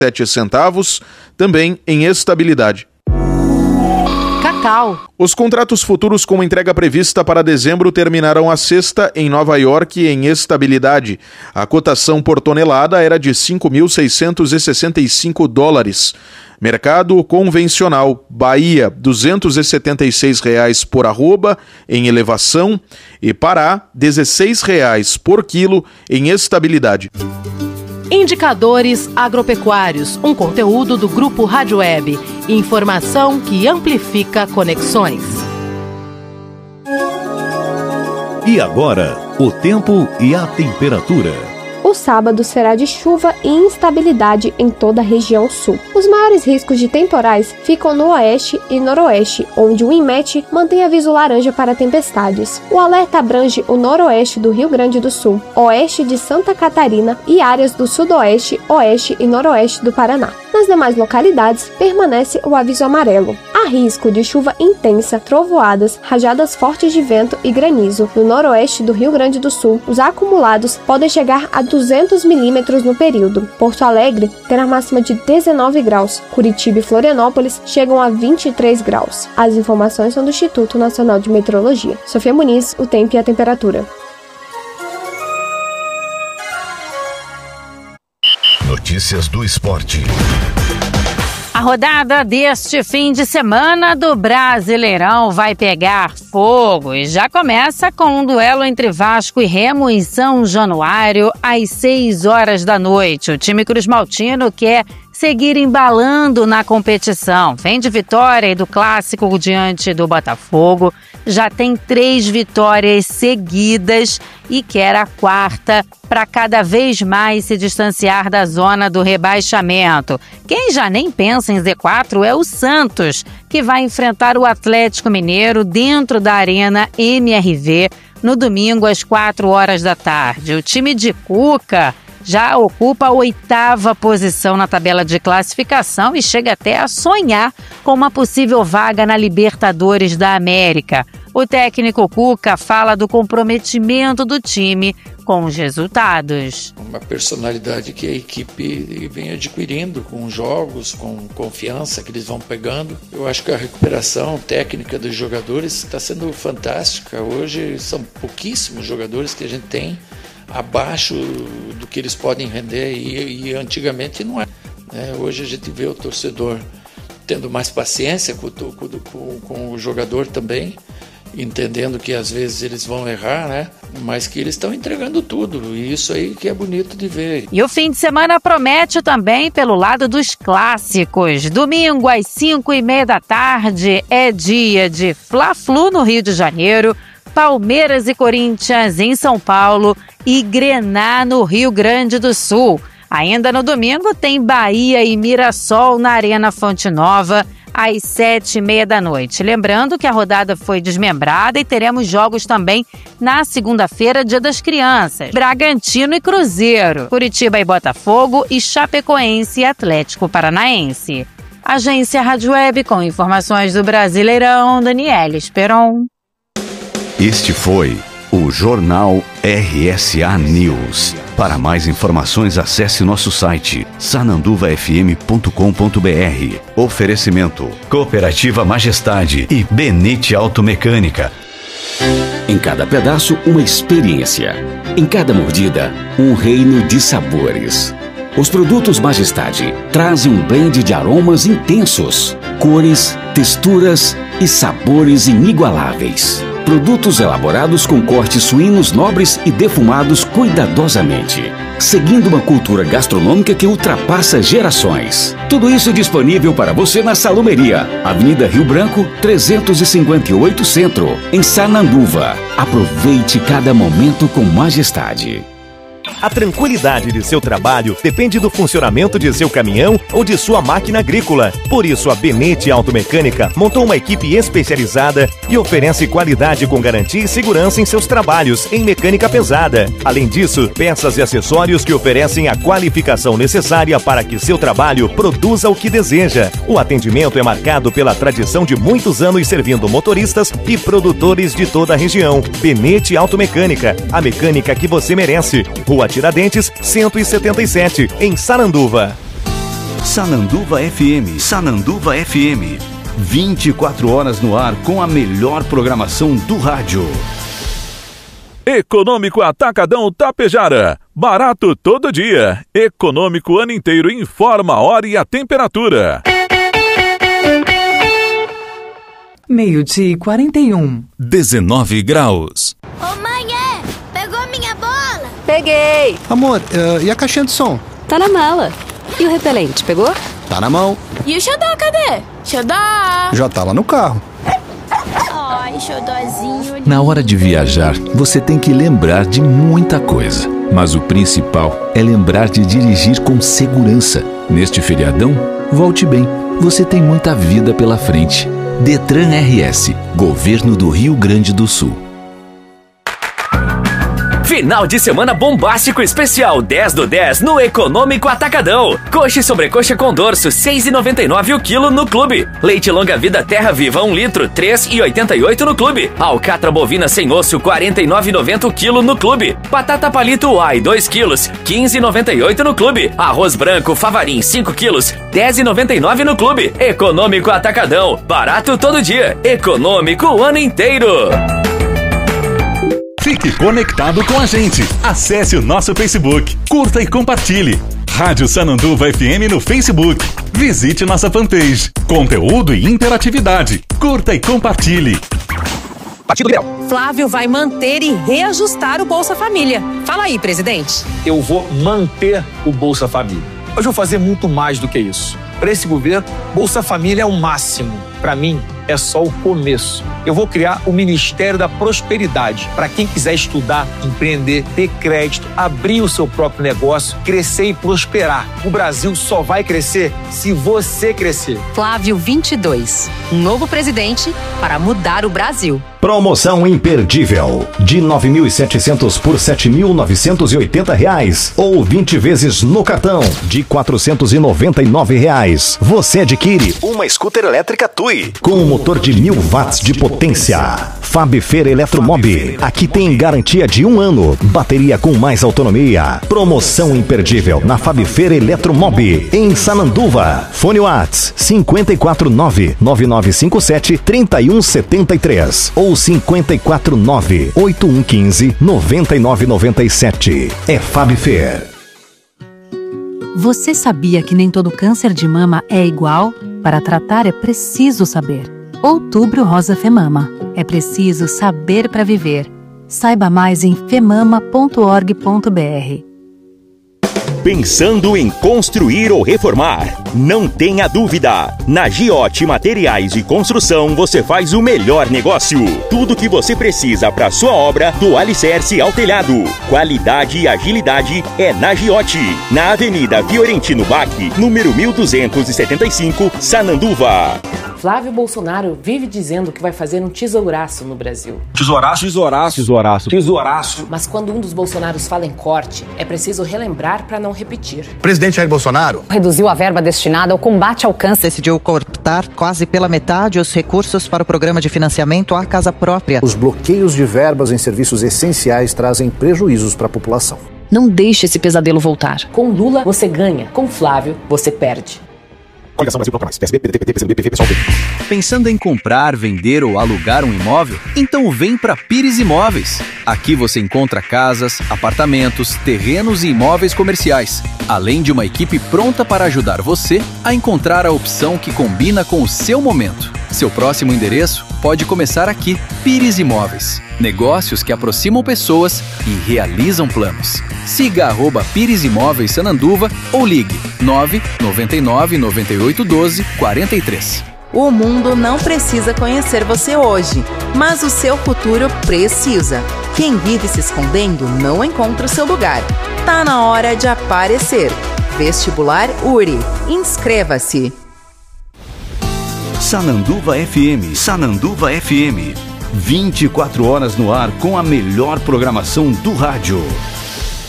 centavos, também em estabilidade. Cacau. Os contratos futuros com entrega prevista para dezembro terminaram a sexta em Nova York em estabilidade. A cotação por tonelada era de $5.665. Mercado convencional, Bahia, R$ 276 por arroba, em elevação, e Pará, R$ 16 por quilo, em estabilidade. Indicadores agropecuários, um conteúdo do Grupo Rádio Web. Informação que amplifica conexões. E agora, o tempo e a temperatura. O sábado será de chuva e instabilidade em toda a região sul. Os maiores riscos de temporais ficam no oeste e noroeste, onde o INMET mantém aviso laranja para tempestades. O alerta abrange o noroeste do Rio Grande do Sul, oeste de Santa Catarina e áreas do sudoeste, oeste e noroeste do Paraná. Nas demais localidades, permanece o aviso amarelo. Há risco de chuva intensa, trovoadas, rajadas fortes de vento e granizo. No noroeste do Rio Grande do Sul, os acumulados podem chegar a 200 milímetros no período. Porto Alegre terá máxima de 19 graus. Curitiba e Florianópolis chegam a 23 graus. As informações são do Instituto Nacional de Meteorologia. Sofia Muniz, o tempo e a temperatura. Notícias do esporte. A rodada deste fim de semana do Brasileirão vai pegar fogo e já começa com um duelo entre Vasco e Remo em São Januário às 6 horas da noite. O time cruzmaltino quer seguir embalando na competição. Vem de vitória e do clássico diante do Botafogo. Já tem 3 vitórias seguidas e quer a 4ª para cada vez mais se distanciar da zona do rebaixamento. Quem já nem pensa em Z4 é o Santos, que vai enfrentar o Atlético Mineiro dentro da Arena MRV no domingo às 4 horas da tarde. O time de Cuca já ocupa a 8ª posição na tabela de classificação e chega até a sonhar com uma possível vaga na Libertadores da América. O técnico Cuca fala do comprometimento do time com os resultados. Uma personalidade que a equipe vem adquirindo com jogos, com confiança que eles vão pegando. Eu acho que a recuperação técnica dos jogadores está sendo fantástica. Hoje são pouquíssimos jogadores que a gente tem abaixo do que eles podem render e antigamente não é. Hoje a gente vê o torcedor tendo mais paciência com o jogador também, entendendo que às vezes eles vão errar, né? Mas que eles estão entregando tudo, e isso aí que é bonito de ver. E o fim de semana promete também pelo lado dos clássicos. Domingo às 5:30 da tarde é dia de Fla-Flu no Rio de Janeiro, Palmeiras e Corinthians em São Paulo e Grená no Rio Grande do Sul. Ainda no domingo tem Bahia e Mirassol na Arena Fonte Nova às 7:30 da noite. Lembrando que a rodada foi desmembrada e teremos jogos também na segunda-feira, Dia das Crianças. Bragantino e Cruzeiro, Curitiba e Botafogo e Chapecoense e Atlético Paranaense. Agência Rádio Web com informações do Brasileirão, Daniela Esperon. Este foi o Jornal RSA News. Para mais informações, acesse nosso site sananduvafm.com.br. Oferecimento: Cooperativa Majestade e Benete Automecânica. Em cada pedaço, uma experiência. Em cada mordida, um reino de sabores. Os produtos Majestade trazem um blend de aromas intensos, cores, texturas e sabores inigualáveis. Produtos elaborados com cortes suínos nobres e defumados cuidadosamente, seguindo uma cultura gastronômica que ultrapassa gerações. Tudo isso disponível para você na Salumeria, Avenida Rio Branco, 358 Centro, em Sananduva. Aproveite cada momento com Majestade. A tranquilidade de seu trabalho depende do funcionamento de seu caminhão ou de sua máquina agrícola. Por isso, a Benete Automecânica montou uma equipe especializada e oferece qualidade com garantia e segurança em seus trabalhos em mecânica pesada. Além disso, peças e acessórios que oferecem a qualificação necessária para que seu trabalho produza o que deseja. O atendimento é marcado pela tradição de muitos anos servindo motoristas e produtores de toda a região. Benete Automecânica, a mecânica que você merece. Rua Tiradentes, 177, em Saranduva. Sananduva FM. Sananduva FM. 24 horas no ar com a melhor programação do rádio. Econômico Atacadão Tapejara. Barato todo dia. Econômico ano inteiro. Informa a hora e a temperatura. 12h41. 19 graus. Ô mãe, pegou minha bola? Peguei. Amor, e a caixinha de som? Tá na mala. E o repelente, pegou? Tá na mão. E o xodó, cadê? Xodó! Já tá lá no carro. Ai, xodózinho. Na hora de viajar, você tem que lembrar de muita coisa. Mas o principal é lembrar de dirigir com segurança. Neste feriadão, volte bem. Você tem muita vida pela frente. Detran RS, Governo do Rio Grande do Sul. Final de semana bombástico especial 10 do 10 no Econômico Atacadão. Coxa e sobrecoxa com dorso, 6,99 o quilo no clube. Leite longa vida Terra Viva 1 litro, 3,88 no clube. Alcatra bovina sem osso, 49,90 o quilo no clube. Batata palito Uai 2 quilos, 15,98 no clube. Arroz branco Favarim 5 quilos, 10,99 no clube. Econômico Atacadão, barato todo dia. Econômico o ano inteiro. Fique conectado com a gente. Acesse o nosso Facebook, curta e compartilhe. Rádio Sananduva FM no Facebook. Visite nossa fanpage. Conteúdo e interatividade. Curta e compartilhe. Partido Liberal. Flávio vai manter e reajustar o Bolsa Família. Fala aí, presidente. Eu vou manter o Bolsa Família. Mas vou fazer muito mais do que isso. Para esse governo, Bolsa Família é o máximo. Para mim, é só o começo. Eu vou criar o Ministério da Prosperidade para quem quiser estudar, empreender, ter crédito, abrir o seu próprio negócio, crescer e prosperar. O Brasil só vai crescer se você crescer. Flávio 22, um novo presidente para mudar o Brasil. Promoção imperdível de R$ 9.700 por R$ 7.980 ou 20 vezes no cartão de R$ 499. Você adquire uma scooter elétrica TUI com um motor de 1.000 watts de potência. Fabfer Eletromob. Aqui tem garantia de 1 ano. Bateria com mais autonomia. Promoção imperdível na Fabfer Eletromob em Sananduva. Fone Whats 549-9957-3173 ou 549-8115-9997. É Fabfer. Você sabia que nem todo câncer de mama é igual? Para tratar é preciso saber. Outubro Rosa Femama. É preciso saber para viver. Saiba mais em femama.org.br. Pensando em construir ou reformar? Não tenha dúvida! Na Giote Materiais de Construção você faz o melhor negócio. Tudo que você precisa para sua obra, do alicerce ao telhado. Qualidade e agilidade é na Giote. Na Avenida Fiorentino Bach, número 1275, Sananduva. Flávio Bolsonaro vive dizendo que vai fazer um tesouraço no Brasil. Tesouraço, tesouraço, tesouraço, tesouraço. Mas quando um dos Bolsonaros fala em corte, é preciso relembrar para não repetir. Presidente Jair Bolsonaro reduziu a verba destinada ao combate ao câncer. Decidiu cortar quase pela metade os recursos para o programa de financiamento à casa própria. Os bloqueios de verbas em serviços essenciais trazem prejuízos para a população. Não deixe esse pesadelo voltar. Com Lula, você ganha. Com Flávio, você perde. Coligação Brasil Proclamais. PSB, PDT, PCdoB, PV, PSOL, PV. Pensando em comprar, vender ou alugar um imóvel? Então vem para Pires Imóveis. Aqui você encontra casas, apartamentos, terrenos e imóveis comerciais, além de uma equipe pronta para ajudar você a encontrar a opção que combina com o seu momento. Seu próximo endereço pode começar aqui. Pires Imóveis. Negócios que aproximam pessoas e realizam planos. Siga @Pires Imóveis Sananduva ou ligue 999 98 12 43. O mundo não precisa conhecer você hoje, mas o seu futuro precisa. Quem vive se escondendo não encontra o seu lugar. Tá na hora de aparecer. Vestibular URI. Inscreva-se. Sananduva FM. Sananduva FM. 24 horas no ar com a melhor programação do rádio.